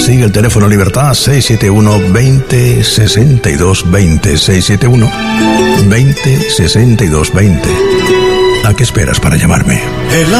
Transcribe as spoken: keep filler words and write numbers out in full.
Sigue el teléfono Libertad seis siete uno veinte sesenta y dos veinte. seis siete uno veinte sesenta y dos veinte. ¿A qué esperas para llamarme?